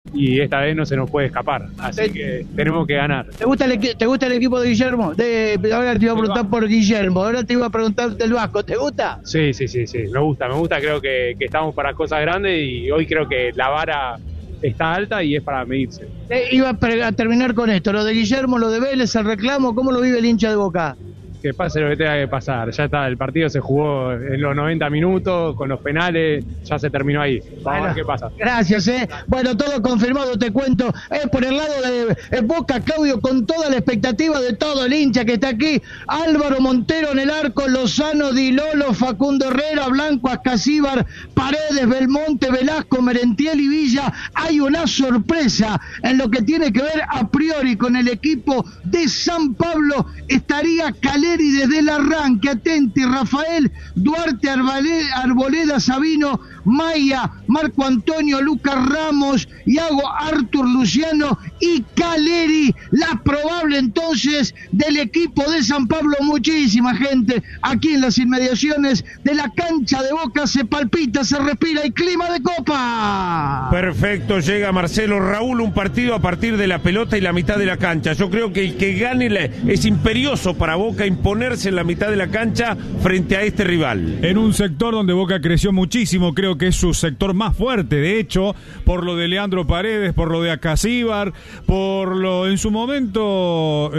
y esta vez no se nos puede escapar, así que tenemos que ganar. ¿Te gusta el equipo de Guillermo? Ahora te iba a preguntar por Guillermo, ahora te iba a preguntar del Vasco, ¿te gusta? Sí, me gusta, creo que estamos para cosas grandes y hoy creo que la vara está alta y es para medirse. Iba a terminar con esto, lo de Guillermo, lo de Vélez, el reclamo, ¿cómo lo vive el hincha de Boca? Que pase lo que tenga que pasar, ya está, el partido se jugó en los 90 minutos, con los penales, ya se terminó ahí, vamos a ver qué pasa. Gracias, bueno, todo confirmado, te cuento, por el lado de Boca, Claudio, con toda la expectativa de todo el hincha que está aquí, Álvaro Montero en el arco, Lozano, Di Lolo, Facundo Herrera, Blanco, Ascasíbar, Paredes, Belmonte, Velasco, Merentiel y Villa. Hay una sorpresa en lo que tiene que ver a priori con el equipo de San Pablo, estaría Caleri desde el arranque, Atenti, Rafael, Duarte, Arboleda, Sabino, Maya, Marco Antonio, Lucas Ramos, Iago, Artur, Luciano y Caleri, la probable entonces del equipo de San Pablo. Muchísima gente aquí en las inmediaciones de la cancha de Boca, se palpita, se respira y clima de copa. Perfecto, llega Marcelo. Raúl, un partido a partir de la pelota y la mitad de la cancha. Yo creo que el que gane es imperioso para Boca imponerse en la mitad de la cancha frente a este rival. En un sector donde Boca creció muchísimo, creo que es su sector más fuerte, de hecho, por lo de Leandro Paredes, por lo de Acasíbar, por lo en su momento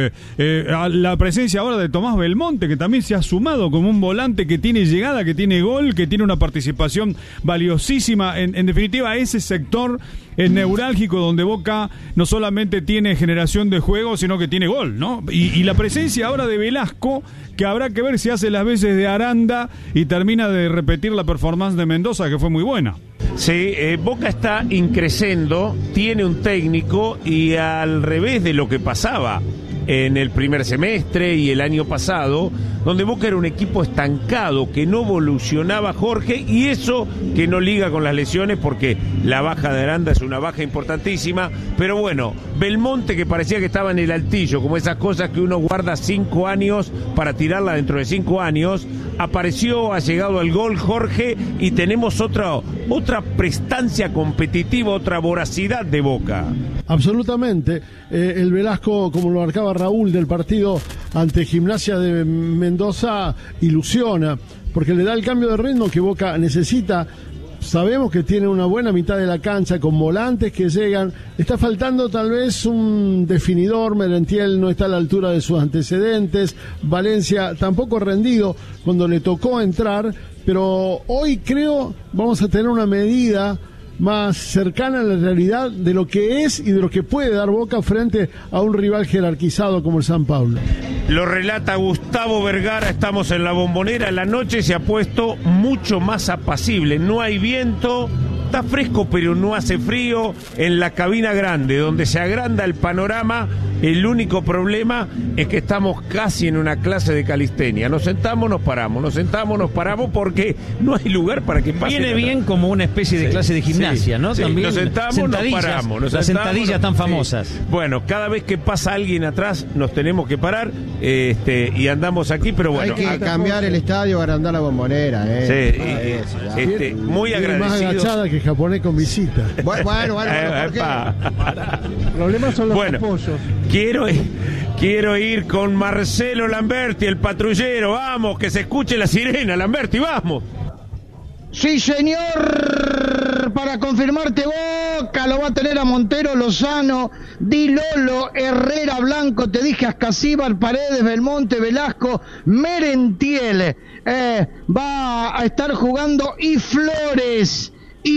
la presencia ahora de Tomás Belmonte, que también se ha sumado como un volante que tiene llegada, que tiene gol, que tiene una participación valiosísima. En definitiva, ese sector es neurálgico donde Boca no solamente tiene generación de juego, sino que tiene gol, ¿no? Y la presencia ahora de Velasco, que habrá que ver si hace las veces de Aranda y termina de repetir la performance de Mendoza, que fue muy buena. Sí, Boca está increciendo, tiene un técnico y al revés de lo que pasaba en el primer semestre y el año pasado, donde Boca era un equipo estancado, que no evolucionaba Jorge, y eso que no liga con las lesiones, porque la baja de Aranda es una baja importantísima, pero bueno, Belmonte, que parecía que estaba en el altillo, como esas cosas que uno guarda 5 años para tirarla dentro de 5 años, apareció, ha llegado al gol Jorge, y tenemos otra prestancia competitiva, otra voracidad de Boca. Absolutamente. El Velasco, como lo marcaba Raúl, del partido ante Gimnasia de Mendoza, ilusiona, porque le da el cambio de ritmo que Boca necesita. Sabemos que tiene una buena mitad de la cancha con volantes que llegan. Está faltando tal vez un definidor. Merentiel no está a la altura de sus antecedentes. Valencia tampoco rendido cuando le tocó entrar, pero hoy creo vamos a tener una medida más cercana a la realidad de lo que es y de lo que puede dar Boca frente a un rival jerarquizado como el San Pablo. Lo relata Gustavo Vergara, estamos en la Bombonera, la noche se ha puesto mucho más apacible, no hay viento, está fresco pero no hace frío. En la cabina grande, donde se agranda el panorama, el único problema es que estamos casi en una clase de calistenia. Nos sentamos, nos paramos, nos sentamos, nos paramos, porque no hay lugar para que pase. Viene bien como una especie de clase de gimnasia, ¿no? Sí, también nos sentamos, nos paramos. Las sentadillas tan famosas. Sí. Bueno, cada vez que pasa alguien atrás nos tenemos que parar y andamos aquí, pero bueno. Hay que cambiar el estadio, agrandar la Bombonera. Sí, muy agradecidos. Más agachada que japonés con visita. Bueno, ¿por qué? El problema son los apoyos. Quiero ir con Marcelo Lamberti, el patrullero. Vamos, que se escuche la sirena, Lamberti, vamos. Sí, señor, para confirmarte Boca, lo va a tener a Montero, Lozano, Di Lolo, Herrera, Blanco, te dije Ascasíbar, Paredes, Belmonte, Velasco, Merentiel, va a estar jugando y Flores,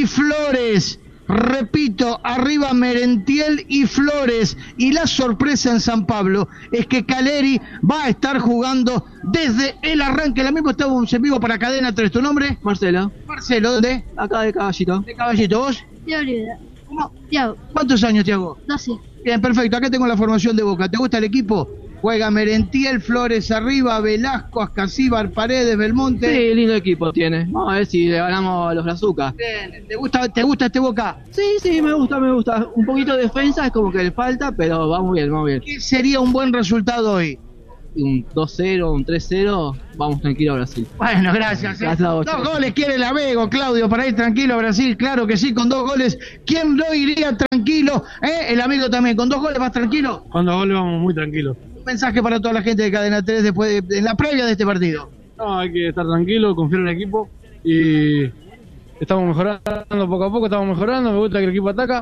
repito, arriba Merentiel y Flores, y la sorpresa en San Pablo es que Caleri va a estar jugando desde el arranque. La misma estaba en vivo para Cadena 3. ¿Tu nombre? Marcelo. Marcelo, ¿dónde? Acá de Caballito. ¿De Caballito? ¿Vos? ¿Cómo? Tiago. ¿Cuántos años, Tiago? 12. Bien, perfecto. Acá tengo la formación de Boca. ¿Te gusta el equipo? Juega Merentiel, Flores arriba, Velasco, Ascasíbar, Paredes, Belmonte. Sí, lindo equipo tiene. Vamos a ver si le ganamos a los Brazucas. Bien. ¿Te gusta este Boca? Sí, me gusta. Un poquito de defensa es como que le falta, pero va muy bien. ¿Qué sería un buen resultado hoy? un 2-0, un 3-0, vamos tranquilo a Brasil. Bueno, gracias. Gracias a vos, 2 chicos. goles quiere el amigo Claudio para ir tranquilo a Brasil. Claro que sí, con 2 goles. ¿Quién no iría tranquilo? El amigo también. ¿Con 2 goles vas tranquilo? Con 2 goles vamos muy tranquilos. Un mensaje para toda la gente de Cadena 3 después en la previa de este partido. No, hay que estar tranquilo, confiar en el equipo y estamos mejorando poco a poco, estamos mejorando. Me gusta que el equipo ataca.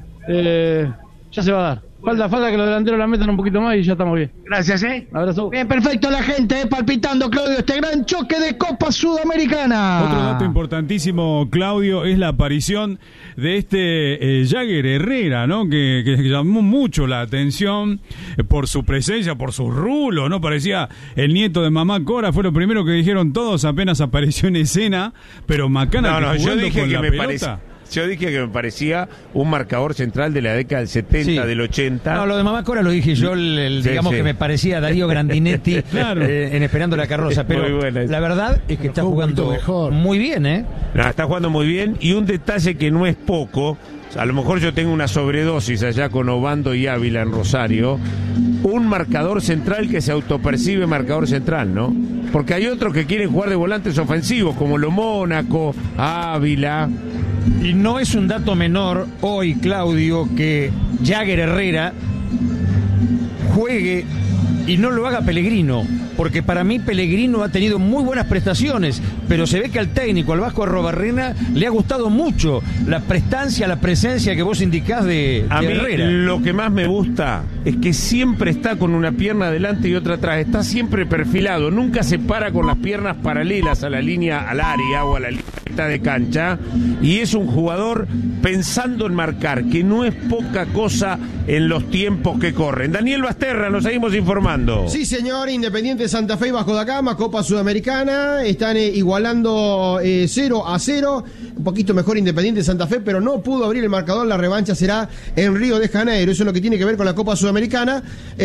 Ya se va a dar. Falta que los delanteros la metan un poquito más y ya estamos bien. Gracias, Abrazo. Bien, perfecto la gente, palpitando, Claudio, este gran choque de Copa Sudamericana. Otro dato importantísimo, Claudio, es la aparición de este Jagger Herrera, ¿no? Que llamó mucho la atención por su presencia, por su rulo, ¿no? Parecía el nieto de mamá Cora, fue lo primero que dijeron todos apenas apareció en escena, pero Macana yo dije con que la me pelota. parecía. Yo dije que me parecía un marcador central de la década del 70, Sí. del 80. No, lo de Mamá Cora lo dije yo, digamos sí. que me parecía Darío Grandinetti Claro. en Esperando la Carroza, pero Muy buena esa. la verdad es que está Jugó un jugando poquito mejor. muy bien, ¿eh? No, está jugando muy bien y un detalle que no es poco, a lo mejor yo tengo una sobredosis allá con Obando y Ávila en Rosario, un marcador central que se autopercibe marcador central, ¿no? Porque hay otros que quieren jugar de volantes ofensivos, como lo Mónaco, Ávila. Y no es un dato menor hoy, Claudio, que Jagger Herrera juegue y no lo haga Pellegrino, porque para mí Pellegrino ha tenido muy buenas prestaciones, pero se ve que al técnico, al Vasco Arrobarrena, le ha gustado mucho la prestancia, la presencia que vos indicás de A mí Herrera. lo que más me gusta es que siempre está con una pierna adelante y otra atrás, está siempre perfilado, nunca se para con las piernas paralelas a la línea, al área o a la línea de cancha, y es un jugador pensando en marcar, que no es poca cosa en los tiempos que corren. Daniel Basterra, nos seguimos informando. Sí, señor, Independiente Santa Fe y Vasco da Gama, Copa Sudamericana, están igualando 0-0, un poquito mejor Independiente Santa Fe, pero no pudo abrir el marcador, la revancha será en Río de Janeiro, eso es lo que tiene que ver con la Copa Sudamericana,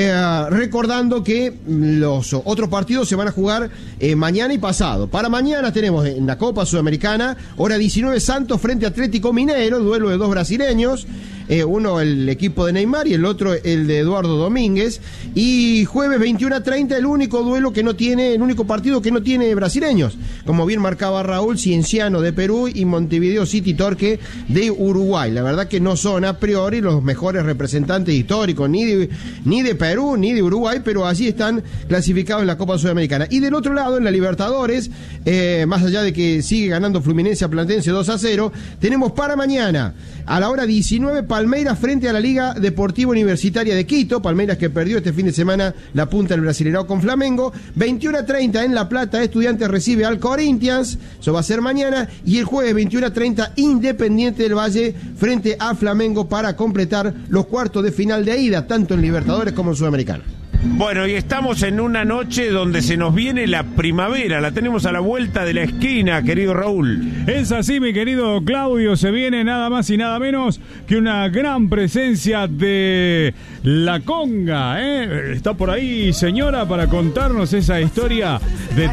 recordando que los otros partidos se van a jugar mañana y pasado. Para mañana tenemos en la Copa Sudamericana, hora 19, Santos frente a Atlético Mineiro, duelo de 2 brasileños, uno el equipo de Neymar y el otro el de Eduardo Domínguez, y jueves 21:30 el único duelo que no tiene, el único partido que no tiene brasileños, como bien marcaba Raúl, Cienciano de Perú y Montevideo City Torque de Uruguay. La verdad que no son a priori los mejores representantes históricos ni de Perú ni de Uruguay, pero allí están clasificados en la Copa Sudamericana. Y del otro lado, en la Libertadores, más allá de que sigue ganando Fluminense a Platense 2-0, tenemos para mañana a la hora 19 Palmeiras frente a la Liga Deportiva Universitaria de Quito, Palmeiras que perdió este fin de semana la punta del Brasileirao con Flamengo. 21:30 en La Plata, Estudiantes recibe al Corinthians, eso va a ser mañana, y el jueves 21:30 Independiente del Valle frente a Flamengo para completar los cuartos de final de ida, tanto en Libertadores como en Sudamericana. Bueno, y estamos en una noche donde se nos viene la primavera, la tenemos a la vuelta de la esquina, querido Raúl. Es así, mi querido Claudio, se viene nada más y nada menos que una gran presencia de la conga, ¿eh? Está por ahí, señora, para contarnos esa historia de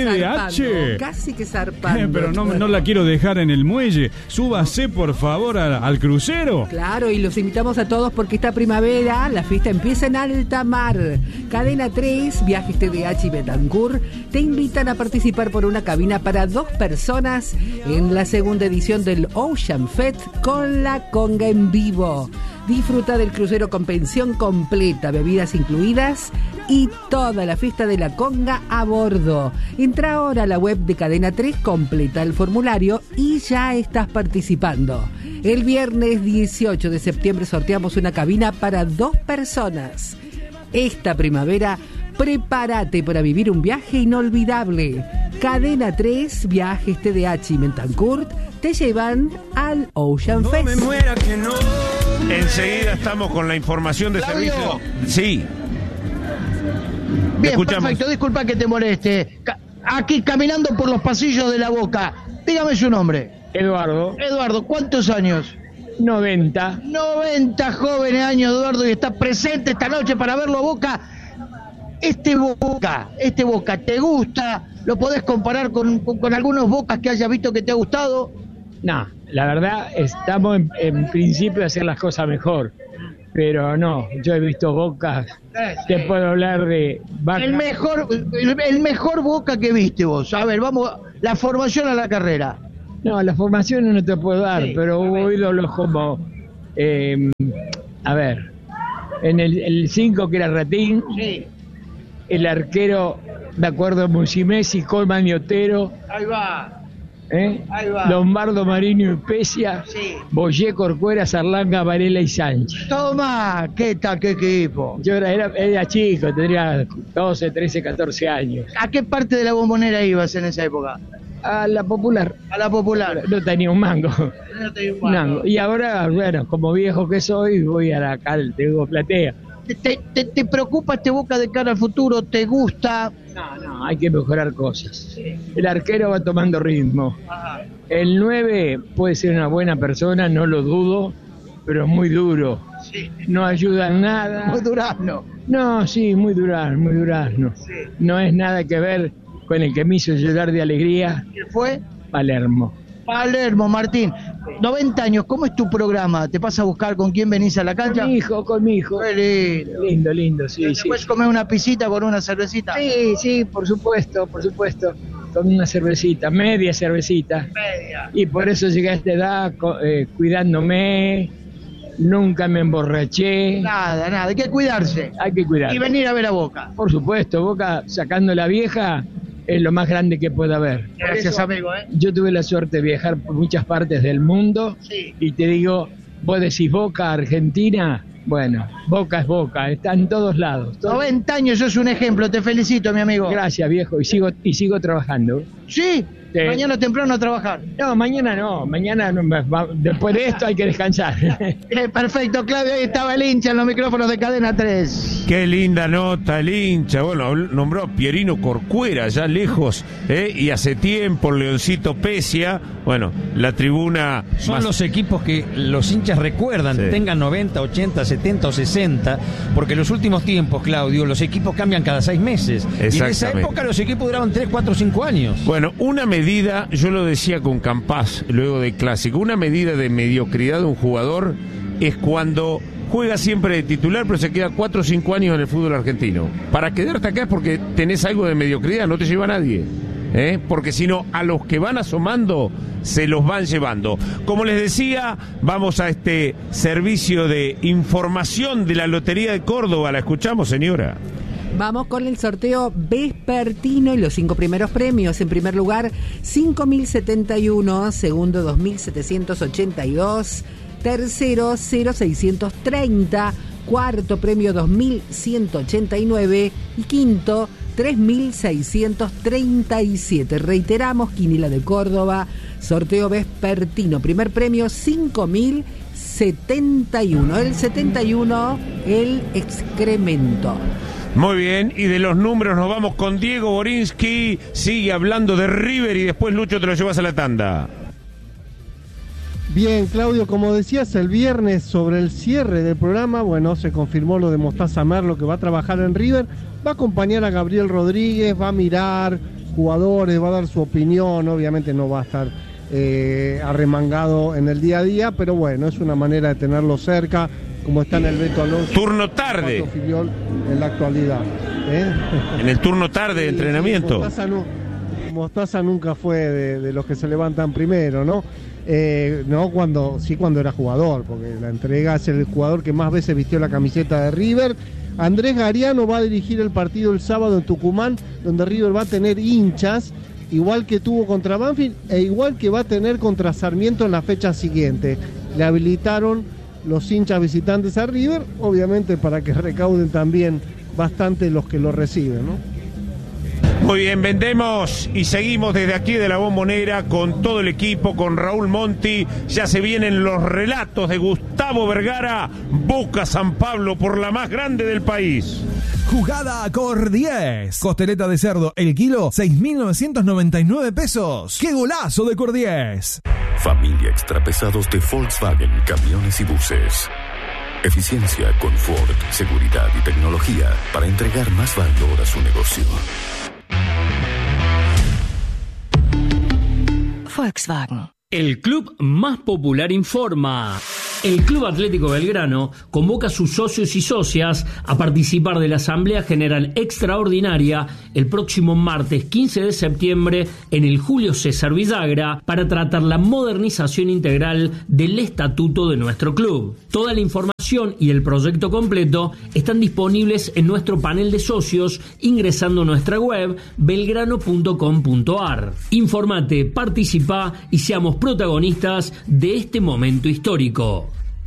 TDH. Casi que zarpando. Pero no la quiero dejar en el muelle. Súbase, por favor, al crucero. Claro, y los invitamos a todos porque esta primavera la fiesta empieza en alta mar. Cadena 3, Viajes TDH y Betancourt te invitan a participar por una cabina para 2 personas en la segunda edición del Ocean Fest con la conga en vivo. Disfruta del crucero con pensión completa, bebidas incluidas y toda la fiesta de la conga a bordo. Entra ahora a la web de Cadena 3, completa el formulario y ya estás participando. El viernes 18 de septiembre sorteamos una cabina para 2 personas. Esta primavera, prepárate para vivir un viaje inolvidable. Cadena 3, Viajes TDH y Betancourt te llevan al Ocean Fest. Enseguida estamos con la información de Claudio. servicio. Sí. Bien, Escuchamos. perfecto, disculpa que te moleste. Aquí caminando por los pasillos de La Boca, dígame su nombre. Eduardo, Eduardo, ¿cuántos años? 90. 90 jóvenes años, Eduardo, y está presente esta noche para verlo a Boca. Este Boca, ¿te gusta? ¿Lo podés comparar con algunos Bocas que hayas visto que te ha gustado? No, la verdad, estamos en principio a hacer las cosas mejor. pero no, yo he visto Boca, te puedo hablar de Vaca. El mejor Boca que viste vos. A ver, vamos, la formación a la carrera. No, la formación no te puedo dar, pero hubo ídolos como, a ver, en el 5 que era Ratín, el arquero, de acuerdo a Musimesi, Colman y Otero. Ahí va. Ahí va. Lombardo, Marino y Pesia, Boyé, Corcuera, Sarlanga, Varela y Sánchez. Toma, qué equipo. Yo era chico, tendría 12, 13, 14 años. ¿A qué parte de la Bombonera ibas en esa época? A la Popular. A la Popular. No tenía un mango. No tenía un mango. Y ahora, bueno, como viejo que soy, voy a la calle, tengo platea. ¿Te preocupa este Boca de cara al futuro? ¿Te gusta? No, hay que mejorar cosas. El arquero va tomando ritmo. El 9 puede ser una buena persona, no lo dudo, pero es muy duro. No ayuda en nada. Muy durazno. No, sí, muy durazno. No es nada que ver con el que me hizo llorar de alegría. ¿Qué fue? Palermo, Martín. 90 años, ¿cómo es tu programa? ¿Te pasa a buscar con quién venís a la cancha? Con mi hijo. Qué lindo. Lindo, sí. ¿Puedes comer una pisita con una cervecita? Sí, por supuesto. Con una cervecita, media cervecita. Y por eso llegué a esta edad cuidándome. Nunca me emborraché. Nada, hay que cuidarse. Y venir a ver a Boca. Por supuesto, Boca sacando la vieja es lo más grande que puede haber. Gracias, amigo. Yo tuve la suerte de viajar por muchas partes del mundo y te digo, vos decís Boca, Argentina, bueno, Boca es Boca, está en todos lados. 90 años, sos un ejemplo, te felicito, mi amigo. Gracias, viejo, y sigo trabajando. ¿Sí? Mañana temprano a trabajar. No, mañana después de esto hay que descansar. Perfecto, Claudio, ahí estaba el hincha en los micrófonos de Cadena 3. Qué linda nota el hincha. Bueno, nombró a Pierino Corcuera, ya lejos, y hace tiempo Leoncito Pesia. Bueno, la tribuna... Son los equipos que los hinchas recuerdan, tengan 90, 80, 70 o 60, porque en los últimos tiempos, Claudio, los equipos cambian cada 6 meses. Y en esa época los equipos duraban 3, 4, 5 años. Bueno, una medida, yo lo decía con Campás luego del Clásico, una medida de mediocridad de un jugador es cuando juega siempre de titular pero se queda 4 o 5 años en el fútbol argentino. Para quedarte acá es porque tenés algo de mediocridad, no te lleva nadie, porque si no, a los que van asomando se los van llevando. Como les decía, vamos a este servicio de información de la Lotería de Córdoba. ¿La escuchamos, señora? Vamos con el sorteo vespertino y los 5 primeros premios. En primer lugar, 5.071, segundo 2.782, tercero 0.630, cuarto premio 2.189 y quinto 3.637. Reiteramos, Quiniela de Córdoba, sorteo vespertino. Primer premio 5.071, el 71 el excremento. Muy bien, y de los números nos vamos con Diego Borinsky, sigue hablando de River y después, Lucho, te lo llevas a la tanda. Bien, Claudio, como decías el viernes sobre el cierre del programa, bueno, se confirmó lo de Mostaza Merlo, que va a trabajar en River, va a acompañar a Gabriel Rodríguez, va a mirar jugadores, va a dar su opinión, obviamente no va a estar arremangado en el día a día, pero bueno, es una manera de tenerlo cerca, como está en el Beto Alonso. Turno tarde. Filiol en la actualidad. En el turno tarde de entrenamiento. Mostaza nunca fue de los que se levantan primero, ¿no? No cuando era jugador, porque la entrega es el jugador que más veces vistió la camiseta de River. Andrés Gariano va a dirigir el partido el sábado en Tucumán, donde River va a tener hinchas, igual que tuvo contra Banfield e igual que va a tener contra Sarmiento en la fecha siguiente. Le habilitaron los hinchas visitantes a River, obviamente para que recauden también bastante los que lo reciben, ¿no? Muy bien, vendemos y seguimos desde aquí de la Bombonera con todo el equipo, con Raúl Monti. Ya se vienen los relatos de Gustavo Vergara, Boca San Pablo por la más grande del país. Jugada Cordiés. Costeleta de cerdo, el kilo, 6.999 pesos. ¡Qué golazo de Cordiés! Familia extrapesados de Volkswagen, camiones y buses. Eficiencia, confort, seguridad y tecnología para entregar más valor a su negocio. Volkswagen. El club más popular informa. El Club Atlético Belgrano convoca a sus socios y socias a participar de la Asamblea General Extraordinaria el próximo martes 15 de septiembre en el Julio César Villagra para tratar la modernización integral del estatuto de nuestro club. Toda la información y el proyecto completo están disponibles en nuestro panel de socios ingresando a nuestra web belgrano.com.ar. Informate, participa y seamos protagonistas de este momento histórico.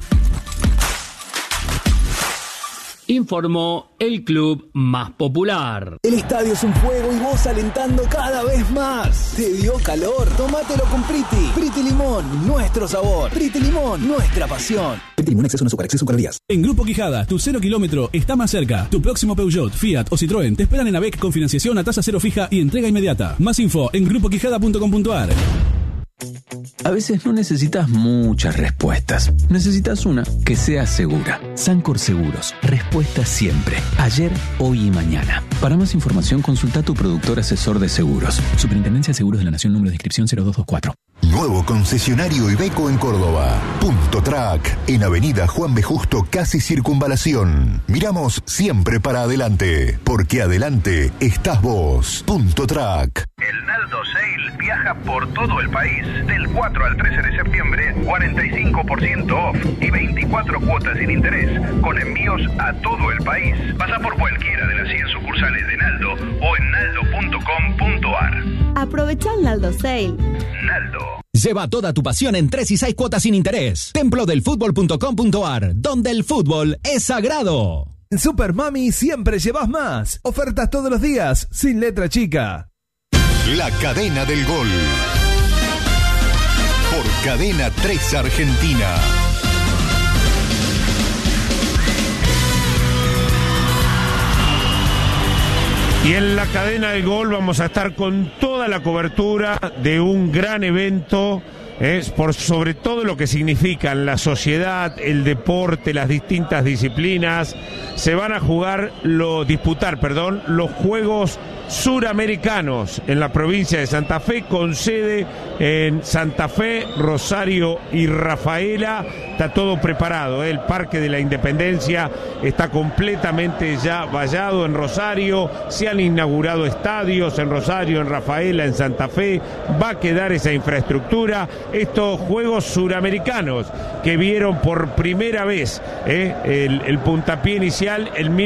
Informó el club más popular. El estadio es un fuego y vos alentando cada vez más. ¿Te dio calor? Tómatelo con Priti. Priti Limón, nuestro sabor. Priti Limón, nuestra pasión. Priti Limón, exceso en azúcar, exceso en calorías. En Grupo Quijada, tu 0 kilómetro está más cerca. Tu próximo Peugeot, Fiat o Citroën te esperan en ABEC con financiación a tasa cero fija y entrega inmediata. Más info en grupoquijada.com.ar. A veces no necesitas muchas respuestas. Necesitas una que sea segura. Sancor Seguros. Respuesta siempre. Ayer, hoy y mañana. Para más información, consulta a tu productor asesor de seguros. Superintendencia de Seguros de la Nación, número de inscripción 0224. Nuevo concesionario Iveco en Córdoba. Punto Track. En Avenida Juan B. Justo, casi Circunvalación. Miramos siempre para adelante. Porque adelante estás vos. Punto Track. El Naldo Sale viaja por todo el país. Del 4 al 13 de septiembre, 45% off y 24 cuotas sin interés, con envíos a todo el país. Pasa por cualquiera de las 100 sucursales de Naldo o en naldo.com.ar. Aprovecha el Naldo Sale. Naldo. Lleva toda tu pasión en 3 y 6 cuotas sin interés. Templodelfutbol.com.ar, donde el fútbol es sagrado. En Super Mami siempre llevas más. Ofertas todos los días, sin letra chica. La cadena del gol. Por Cadena 3 Argentina. Y en la cadena del gol vamos a estar con toda la cobertura de un gran evento, por sobre todo lo que significan la sociedad, el deporte, las distintas disciplinas. Se van a disputar los Juegos Suramericanos en la provincia de Santa Fe, con sede en Santa Fe, Rosario y Rafaela. Está todo preparado, el Parque de la Independencia está completamente ya vallado en Rosario. Se han inaugurado estadios en Rosario, en Rafaela, en Santa Fe. Va a quedar esa infraestructura. Estos Juegos Suramericanos que vieron por primera vez el puntapié inicial en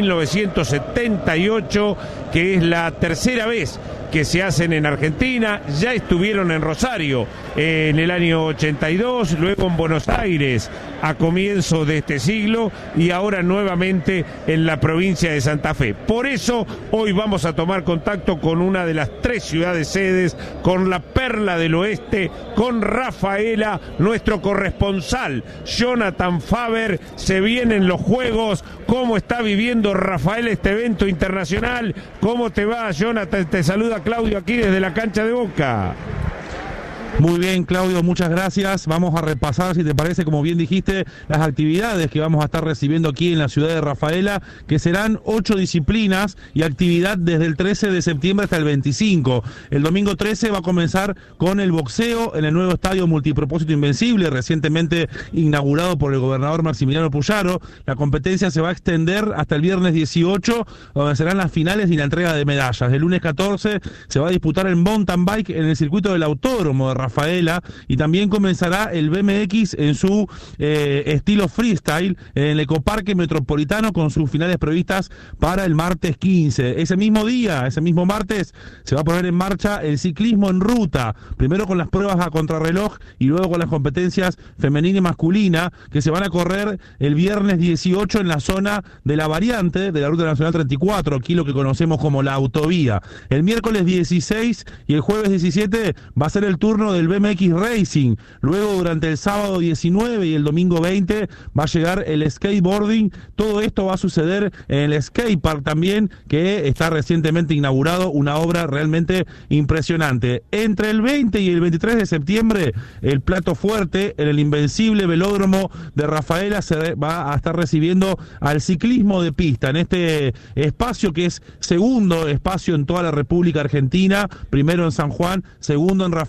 1978, que es la tercera vez que se hacen en Argentina. Ya estuvieron en Rosario en el año 82, luego en Buenos Aires a comienzo de este siglo y ahora nuevamente en la provincia de Santa Fe. Por eso hoy vamos a tomar contacto con una de las 3 ciudades sedes, con la Perla del Oeste, con Rafaela, nuestro corresponsal Jonathan Faber. Se vienen los Juegos. ¿Cómo está viviendo Rafaela este evento internacional? ¿Cómo te va, Jonathan? Te saluda Claudio aquí desde la cancha de Boca. Muy bien, Claudio, muchas gracias. Vamos a repasar, si te parece, como bien dijiste, las actividades que vamos a estar recibiendo aquí en la ciudad de Rafaela, que serán 8 disciplinas y actividad desde el 13 de septiembre hasta el 25. El domingo 13 va a comenzar con el boxeo en el nuevo estadio multipropósito Invencible, recientemente inaugurado por el gobernador Maximiliano Puyaro. La competencia se va a extender hasta el viernes 18, donde serán las finales y la entrega de medallas. El lunes 14 se va a disputar el mountain bike en el circuito del Autódromo de Rafaela, y también comenzará el BMX en su estilo freestyle en el Ecoparque Metropolitano, con sus finales previstas para el martes 15. Ese mismo martes, se va a poner en marcha el ciclismo en ruta, primero con las pruebas a contrarreloj y luego con las competencias femenina y masculina, que se van a correr el viernes 18 en la zona de la variante de la Ruta Nacional 34, aquí lo que conocemos como la autovía. El miércoles 16 y el jueves 17 va a ser el turno del BMX Racing. Luego, durante el sábado 19 y el domingo 20 va a llegar el skateboarding. Todo esto va a suceder en el skatepark también, que está recientemente inaugurado, una obra realmente impresionante. Entre el 20 y el 23 de septiembre, el plato fuerte en el Invencible Velódromo de Rafaela se va a estar recibiendo al ciclismo de pista en este espacio, que es segundo espacio en toda la República Argentina, primero en San Juan, segundo en Rafaela, que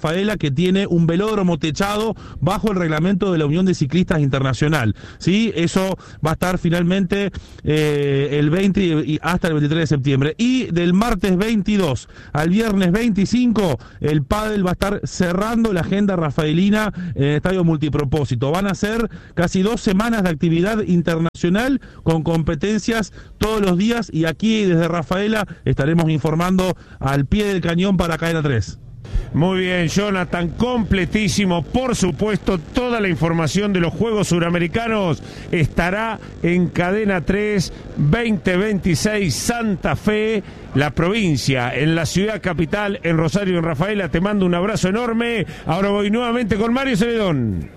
que tiene un velódromo techado bajo el reglamento de la Unión de Ciclistas Internacional. ¿Sí? Eso va a estar finalmente el 20 y hasta el 23 de septiembre. Y del martes 22 al viernes 25, el pádel va a estar cerrando la agenda rafaelina en el Estadio Multipropósito. Van a ser casi 2 semanas de actividad internacional con competencias todos los días, y aquí desde Rafaela estaremos informando al pie del cañón para Cadena 3. Muy bien, Jonathan, completísimo. Por supuesto, toda la información de los Juegos Suramericanos estará en Cadena 3 2026 Santa Fe, la provincia, en la ciudad capital, en Rosario, en Rafaela. Te mando un abrazo enorme. Ahora voy nuevamente con Mario Celedón.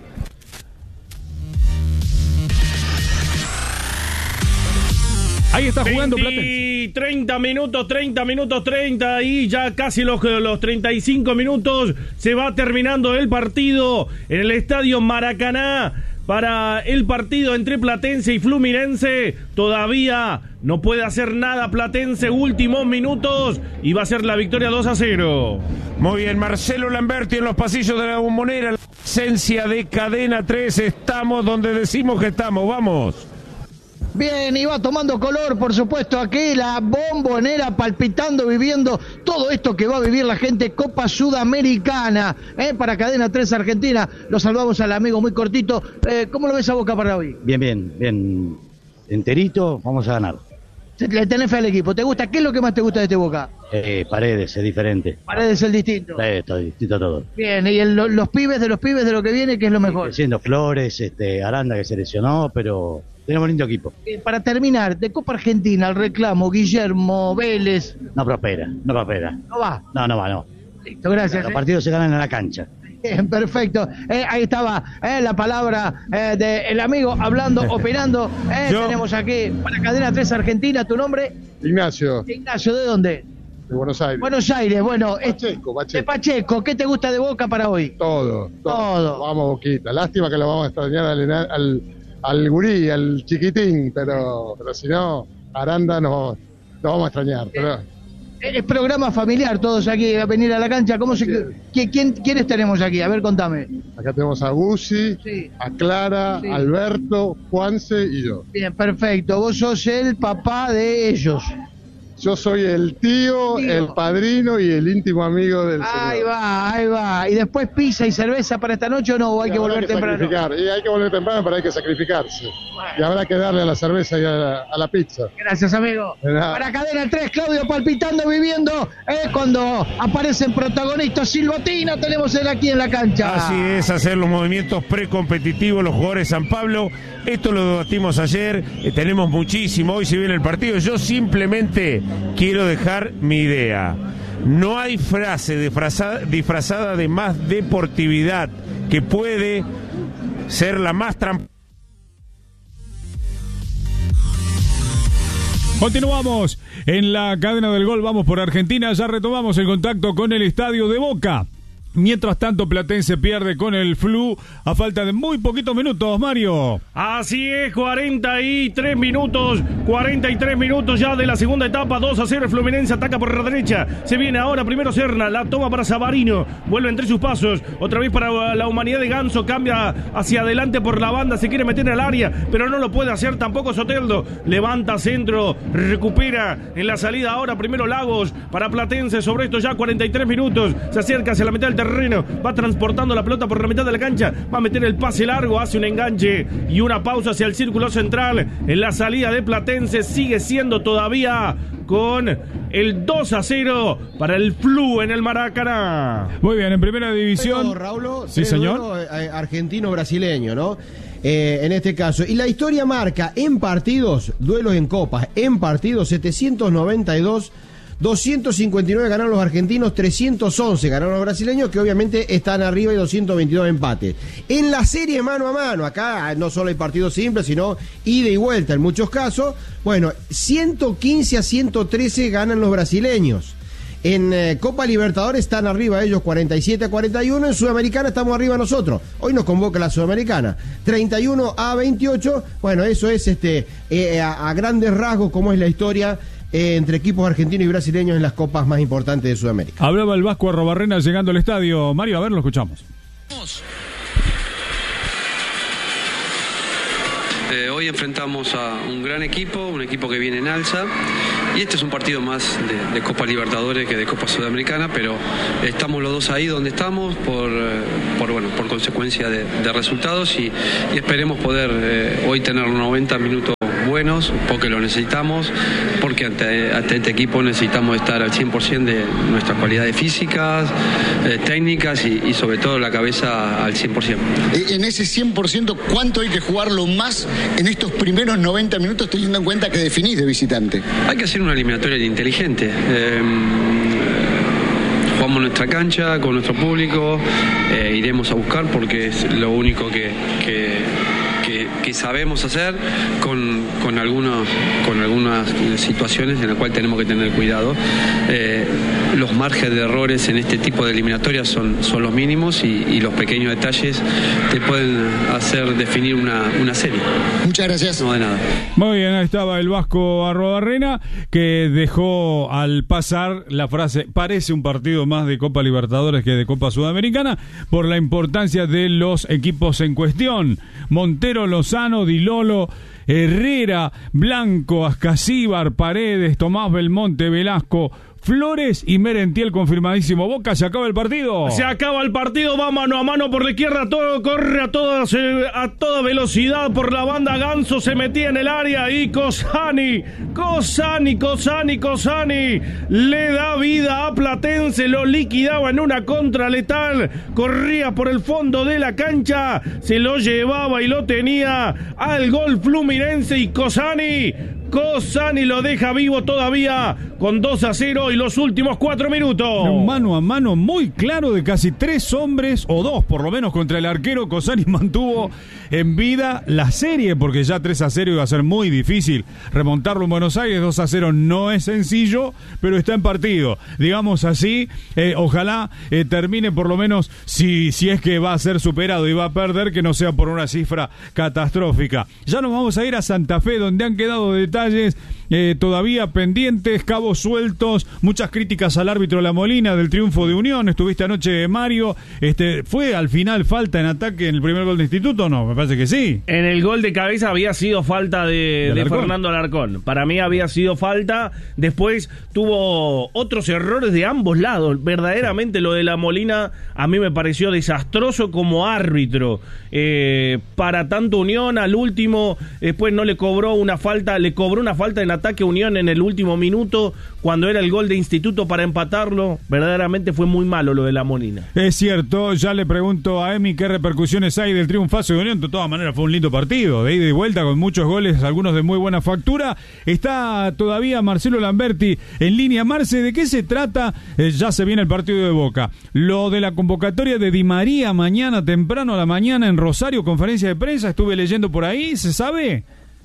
Ahí está jugando Platense. 30 minutos, y ya casi los 35 minutos se va terminando el partido en el Estadio Maracaná. Para el partido entre Platense y Fluminense, todavía no puede hacer nada Platense, últimos minutos, y va a ser la victoria 2-0. Muy bien, Marcelo Lamberti en los pasillos de la Bombonera, la esencia de Cadena 3, estamos donde decimos que estamos, vamos. Bien, y va tomando color, por supuesto, aquí la Bombonera palpitando, viviendo todo esto que va a vivir la gente, Copa Sudamericana, para Cadena 3 Argentina. Lo salvamos al amigo muy cortito. ¿Cómo lo ves a Boca para hoy? Bien. Enterito, vamos a ganar. ¿Le tenés fe al equipo? ¿Te gusta? ¿Qué es lo que más te gusta de este Boca? Paredes, es diferente. Paredes es el distinto. Está distinto a todo. Bien, y los pibes de lo que viene, ¿qué es lo mejor? Siendo Flores, Aranda que se lesionó, pero tenemos lindo equipo. Para terminar, de Copa Argentina, el reclamo, Guillermo, Vélez. No prospera. ¿No va? No. Listo, gracias. Los partidos se ganan en la cancha. Bien, perfecto. Ahí estaba la palabra del amigo hablando, opinando. Tenemos aquí para Cadena 3 Argentina, ¿tu nombre? Ignacio. Ignacio, ¿de dónde? De Buenos Aires. Buenos Aires, bueno. Pacheco. De Pacheco, ¿qué te gusta de Boca para hoy? Todo. Vamos, Boquita. Lástima que lo vamos a extrañar al gurí, al chiquitín, pero si no, Aranda no vamos a extrañar. Pero es programa familiar, todos aquí a venir a la cancha. ¿Quiénes tenemos aquí? A ver, contame. Acá tenemos a Guzzi, a Clara, Alberto, Juanse y yo. Bien, perfecto. Vos sos el papá de ellos. Yo soy el tío, el padrino y el íntimo amigo del señor. Ahí va. ¿Y después pizza y cerveza para esta noche o no? ¿O hay que volver temprano? Y hay que volver temprano, pero hay que sacrificarse. Y habrá que darle a la cerveza y a la pizza. Gracias, amigo. Para Cadena 3, Claudio palpitando, viviendo. Cuando aparecen protagonistas, Silvatina, tenemos él aquí en la cancha. Así es, hacer los movimientos precompetitivos, los jugadores San Pablo. Esto lo debatimos ayer, tenemos muchísimo, hoy se viene el partido. Yo simplemente quiero dejar mi idea. No hay frase disfrazada de más deportividad que puede ser la más tramposa. Continuamos en la cadena del gol, vamos por Argentina, ya retomamos el contacto con el estadio de Boca. Mientras tanto, Platense pierde con el Flu a falta de muy poquitos minutos, Mario. Así es, 43 minutos ya de la segunda etapa, 2-0, el Fluminense ataca por la derecha, se viene ahora primero Serna, la toma para Savarino, vuelve entre sus pasos, otra vez para la humanidad de Ganso, cambia hacia adelante por la banda, se quiere meter al área, pero no lo puede hacer tampoco Soteldo, levanta centro, recupera en la salida ahora primero Lagos para Platense, sobre esto ya 43 minutos, se acerca hacia la mitad del terreno, va transportando la pelota por la mitad de la cancha, va a meter el pase largo, hace un enganche y una pausa hacia el círculo central. En la salida de Platense sigue siendo todavía con el 2-0 para el Flu en el Maracaná. Muy bien, en primera división. Pero, Raúl, sí, señor. Argentino-brasileño, ¿no? En este caso. Y la historia marca en partidos, duelos en copas, en partidos 792. 259 ganaron los argentinos, 311 ganaron los brasileños, que obviamente están arriba, y 222 empates. En la serie mano a mano, acá no solo hay partidos simples, sino ida y vuelta en muchos casos. Bueno, 115-113 ganan los brasileños. En Copa Libertadores están arriba ellos 47-41, en Sudamericana estamos arriba nosotros. Hoy nos convoca la Sudamericana, 31-28. Bueno, eso es a grandes rasgos como es la historia entre equipos argentinos y brasileños en las copas más importantes de Sudamérica. Hablaba el Vasco Arrobarrena llegando al estadio. Mario, a ver, lo escuchamos. Hoy enfrentamos a un gran equipo, un equipo que viene en alza, y este es un partido más de Copa Libertadores que de Copa Sudamericana, pero estamos los dos ahí donde estamos por consecuencia de resultados y esperemos poder hoy tener 90 minutos buenos, porque lo necesitamos, porque ante este equipo necesitamos estar al 100% de nuestras cualidades físicas, técnicas y sobre todo la cabeza al 100%. En ese 100%, ¿cuánto hay que jugarlo más en estos primeros 90 minutos, teniendo en cuenta que definís de visitante? Hay que hacer una eliminatoria inteligente. Jugamos nuestra cancha con nuestro público, iremos a buscar porque es lo único que sabemos hacer con algunas situaciones en las cuales tenemos que tener cuidado. Los márgenes de errores en este tipo de eliminatorias son los mínimos y los pequeños detalles te pueden hacer definir una serie. Muchas gracias. No, de nada. Muy bien, ahí estaba el Vasco Arrobarrena, que dejó al pasar la frase: parece un partido más de Copa Libertadores que de Copa Sudamericana, por la importancia de los equipos en cuestión. Montero, Lozano, Di Lolo, Herrera, Blanco, Ascasíbar, Paredes, Tomás Belmonte, Velasco, Flores y Merentiel confirmadísimo. Boca, ¿se acaba el partido? Se acaba el partido, va mano a mano por la izquierda, todo corre a toda velocidad por la banda. Ganso se metía en el área y Cosani le da vida a Platense, lo liquidaba en una contra letal, corría por el fondo de la cancha, se lo llevaba y lo tenía al gol Fluminense y Cosani lo deja vivo todavía con 2-0 y los últimos 4 minutos. Un mano a mano muy claro de casi 3 hombres, o 2 por lo menos, contra el arquero. Cosani mantuvo en vida la serie, porque ya 3-0 iba a ser muy difícil remontarlo en Buenos Aires. 2-0 no es sencillo, pero está en partido, digamos así. Ojalá termine por lo menos, si es que va a ser superado y va a perder, que no sea por una cifra catastrófica. Ya nos vamos a ir a Santa Fe, donde han quedado detalles todavía pendientes, cabos sueltos, muchas críticas al árbitro La Molina del triunfo de Unión. Estuviste anoche, Mario. ¿Fue al final falta en ataque en el primer gol de Instituto? No, me parece que sí. En el gol de cabeza había sido falta de Fernando Alarcón. Para mí había sido falta. Después tuvo otros errores de ambos lados. Verdaderamente lo de La Molina a mí me pareció desastroso como árbitro. Para tanto Unión, al último, después no le cobró una falta, le cobró una falta en ataque a Unión en el último minuto, cuando era el gol de Instituto para empatarlo. Verdaderamente fue muy malo lo de La Molina. Es cierto, ya le pregunto a Emi qué repercusiones hay del triunfazo de Unión. De todas maneras fue un lindo partido, de ida y vuelta, con muchos goles, algunos de muy buena factura. Está todavía Marcelo Lamberti en línea. Marce, ¿de qué se trata? Ya se viene el partido de Boca. Lo de la convocatoria de Di María mañana, temprano a la mañana en Rosario, conferencia de prensa, estuve leyendo por ahí, ¿se sabe?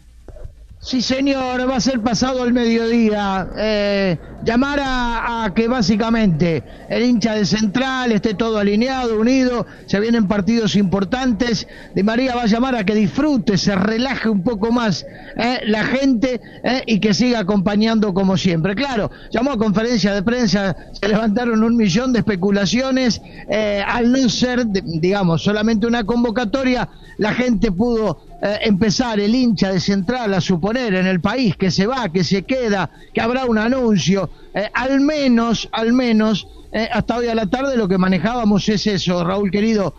Sí, señor, va a ser pasado el mediodía. Llamar a que básicamente el hincha de Central esté todo alineado, unido, se vienen partidos importantes. Di María va a llamar a que disfrute, se relaje un poco más la gente y que siga acompañando como siempre. Claro, llamó a conferencia de prensa, se levantaron 1.000.000 de especulaciones. Al no ser, digamos, solamente una convocatoria, la gente pudo empezar, el hincha de Central, a suponer en el país que se va, que se queda, que habrá un anuncio. Al menos hasta hoy a la tarde lo que manejábamos es eso, Raúl querido,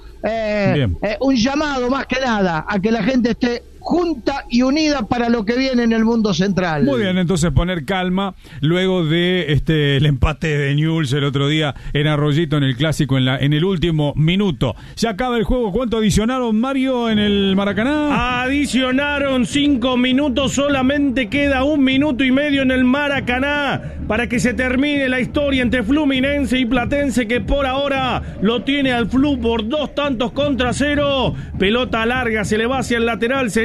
un llamado más que nada a que la gente esté junta y unida para lo que viene en el mundo central. Muy bien, entonces poner calma luego de el empate de Newell's el otro día en Arroyito en el clásico en el último minuto. Se acaba el juego. ¿Cuánto adicionaron, Mario, en el Maracaná? Adicionaron 5 minutos, solamente queda 1 minuto y medio en el Maracaná para que se termine la historia entre Fluminense y Platense, que por ahora lo tiene al Flu por 2-0. Pelota larga, se le va hacia el lateral, se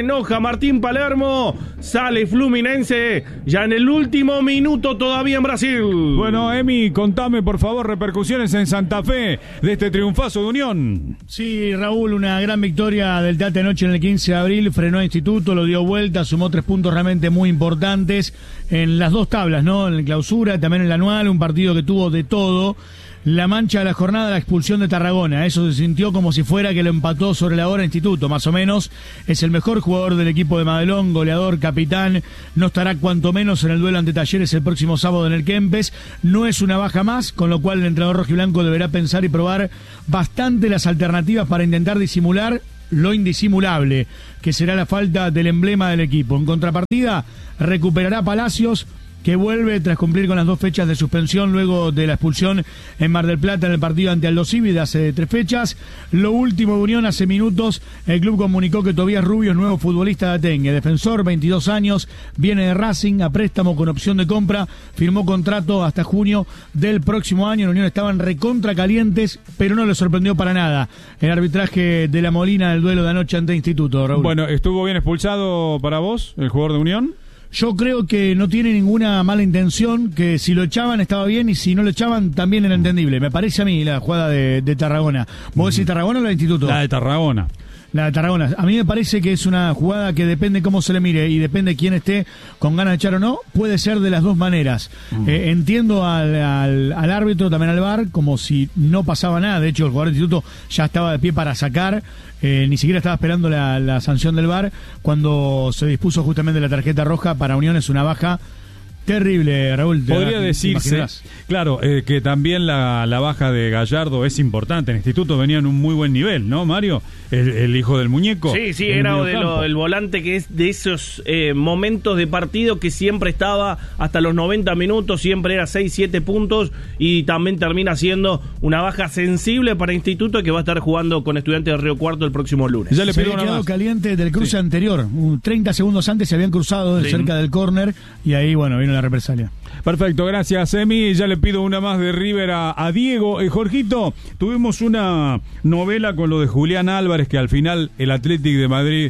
enoja Martín Palermo. Sale Fluminense ya en el último minuto todavía en Brasil. Bueno, Emi, contame por favor repercusiones en Santa Fe de este triunfazo de Unión. Sí, Raúl, una gran victoria del Tate anoche en el 15 de abril, frenó a Instituto, lo dio vuelta, sumó 3 puntos realmente muy importantes en las dos tablas, ¿no? En la clausura, también en el anual, un partido que tuvo de todo. La mancha de la jornada, la expulsión de Tarragona. Eso se sintió como si fuera que lo empató sobre la hora Instituto, más o menos. Es el mejor jugador del equipo de Madelón, goleador, capitán. No estará cuanto menos en el duelo ante Talleres el próximo sábado en el Kempes. No es una baja más, con lo cual el entrenador rojiblanco deberá pensar y probar bastante las alternativas para intentar disimular lo indisimulable, que será la falta del emblema del equipo. En contrapartida, recuperará Palacios, que vuelve tras cumplir con las 2 fechas de suspensión luego de la expulsión en Mar del Plata en el partido ante Aldo Civi de hace 3 fechas. Lo último de Unión, hace minutos el club comunicó que Tobías Rubio es nuevo futbolista de Atengue, defensor, 22 años, viene de Racing a préstamo con opción de compra, firmó contrato hasta junio del próximo año. En Unión estaban recontra calientes, pero no le sorprendió para nada el arbitraje de la Molina del duelo de anoche ante Instituto, Raúl. Bueno, ¿estuvo bien expulsado para vos el jugador de Unión? Yo creo que no tiene ninguna mala intención, que si lo echaban estaba bien y si no lo echaban también era entendible. Me parece a mí la jugada de Tarragona. ¿Vos decís Tarragona o la de Instituto? La de Tarragona. La de Tarragona. A mí me parece que es una jugada que depende cómo se le mire y depende quién esté con ganas de echar o no. Puede ser de las dos maneras. Entiendo al árbitro, también al VAR, como si no pasaba nada. De hecho, el jugador del Instituto ya estaba de pie para sacar. Ni siquiera estaba esperando la sanción del VAR cuando se dispuso justamente la tarjeta roja. Para Unión es una baja terrible, Raúl. Podría decirse, claro, que también la baja de Gallardo es importante. En Instituto venía en un muy buen nivel, ¿no, Mario? El hijo del muñeco. Sí, era el volante que es de esos momentos de partido que siempre estaba hasta los 90 minutos, siempre era 6-7 puntos y también termina siendo una baja sensible para Instituto, que va a estar jugando con Estudiantes de Río Cuarto el próximo lunes. Ya le se había quedado caliente del cruce anterior. 30 segundos antes se habían cruzado cerca del córner y ahí, bueno, vino la represalia. Perfecto, gracias, Emi. Ya le pido una más de River a Diego. Jorgito, tuvimos una novela con lo de Julián Álvarez, que al final el Athletic de Madrid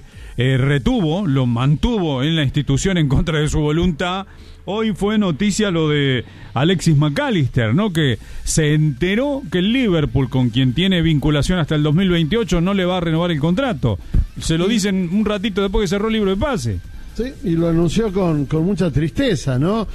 lo mantuvo en la institución en contra de su voluntad. Hoy fue noticia lo de Alexis McAllister, ¿no? Que se enteró que el Liverpool, con quien tiene vinculación hasta el 2028, no le va a renovar el contrato. Se lo dicen un ratito después que cerró el libro de pase. Sí, y lo anunció con mucha tristeza, ¿no?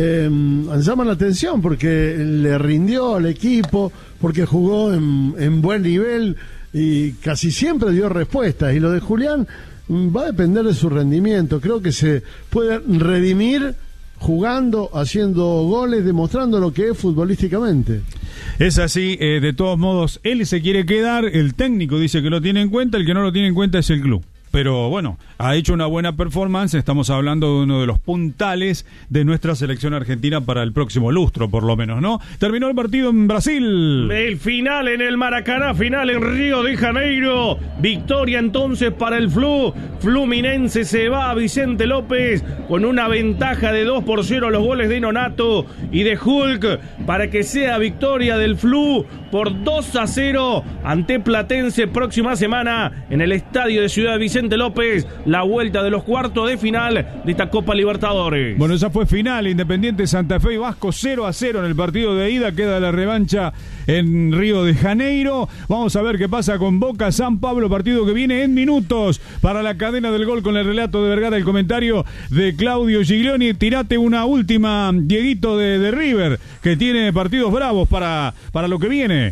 Llama la atención porque le rindió al equipo, porque jugó en buen nivel y casi siempre dio respuestas. Y lo de Julián va a depender de su rendimiento. Creo que se puede redimir jugando, haciendo goles, demostrando lo que es futbolísticamente. Es así, de todos modos, él se quiere quedar, el técnico dice que lo tiene en cuenta, el que no lo tiene en cuenta es el club. Pero bueno, ha hecho una buena performance, estamos hablando de uno de los puntales de nuestra selección argentina para el próximo lustro, por lo menos, ¿no? Terminó el partido en Brasil. El final en el Maracaná, final en Río de Janeiro. Victoria entonces para el Fluminense se va a Vicente López con una ventaja de 2-0 los goles de Nonato y de Hulk para que sea victoria del Flu por 2-0 ante Platense próxima semana en el estadio de Ciudad Vicente López, la vuelta de los cuartos de final de esta Copa Libertadores. Bueno, esa fue final, Independiente Santa Fe y Vasco 0-0 en el partido de ida, queda la revancha en Río de Janeiro. Vamos a ver qué pasa con Boca San Pablo, partido que viene en minutos para la cadena del gol con el relato de Vergara, el comentario de Claudio Giglioni. Tirate una última, Dieguito, de River, que tiene partidos bravos para lo que viene.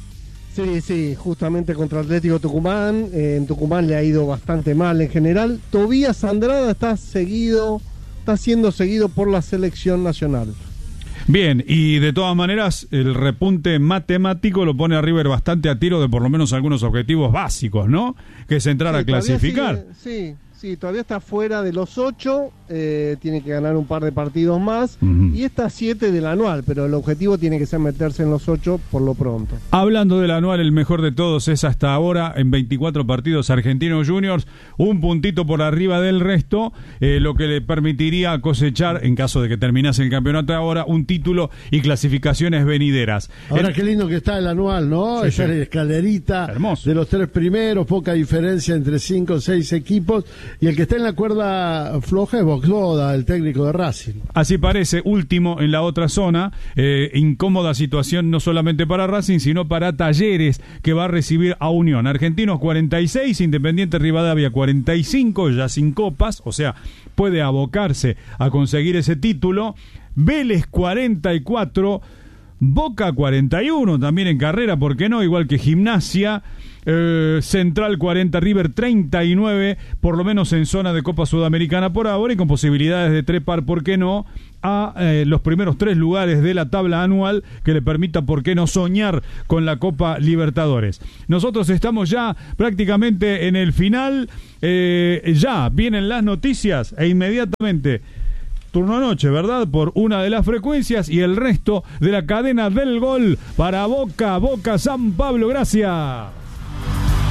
Sí, justamente contra Atlético Tucumán. En Tucumán le ha ido bastante mal en general. Tobías Andrada está siendo seguido por la selección nacional. Bien, y de todas maneras el repunte matemático lo pone a River bastante a tiro de por lo menos algunos objetivos básicos, ¿no? Que es entrar a clasificar. Sí, todavía está fuera de los 8, tiene que ganar un par de partidos más, y está a 7 del anual, pero el objetivo tiene que ser meterse en los 8 por lo pronto. Hablando del anual, el mejor de todos es hasta ahora, en 24 partidos, Argentinos Juniors, un puntito por arriba del resto, lo que le permitiría cosechar, en caso de que terminase el campeonato ahora, un título y clasificaciones venideras. Ahora qué lindo que está el anual, ¿no? Sí, esa escalerita. Hermoso. De los 3 primeros, poca diferencia entre 5 o 6 equipos. y el que está en la cuerda floja es Voxboda, el técnico de Racing. Así parece, último en la otra zona. Incómoda situación no solamente para Racing, sino para Talleres, que va a recibir a Unión. Argentinos 46, Independiente Rivadavia 45, ya sin copas, o sea, puede abocarse a conseguir ese título. Vélez 44, Boca 41, también en carrera, ¿por qué no? Igual que Gimnasia. Central 40, River 39, por lo menos en zona de Copa Sudamericana por ahora, y con posibilidades de trepar, ¿por qué no?, a los primeros 3 lugares de la tabla anual, que le permita, ¿por qué no?, soñar con la Copa Libertadores. Nosotros estamos ya prácticamente en el final, ya vienen las noticias e inmediatamente turno noche, ¿verdad?, por una de las frecuencias, y el resto de la cadena del gol para Boca San Pablo. Gracias.